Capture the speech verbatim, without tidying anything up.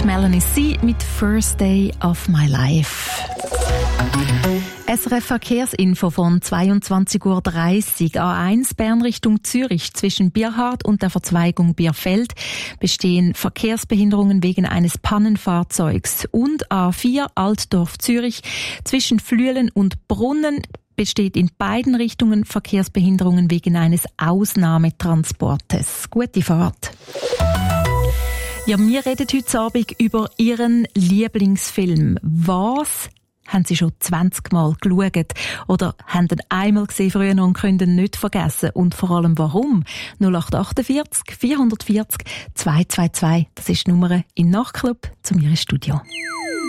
Melanie C. mit First Day of My Life. S R F Verkehrsinfo von zweiundzwanzig Uhr dreißig. A eins Bern Richtung Zürich. Zwischen Bierhard und der Verzweigung Bierfeld bestehen Verkehrsbehinderungen wegen eines Pannenfahrzeugs. Und A vier Altdorf Zürich. Zwischen Flüelen und Brunnen besteht in beiden Richtungen Verkehrsbehinderungen wegen eines Ausnahmetransportes. Gute Fahrt. Ja, wir reden heute Abend über Ihren Lieblingsfilm. Was haben Sie schon zwanzig Mal geschaut? Oder haben Sie einmal gesehen früher und können ihn nicht vergessen? Und vor allem warum? null acht achtundvierzig vierhundertvierzig zweihundertzweiundzwanzig, das ist die Nummer im Nachtclub zu mir im Studio.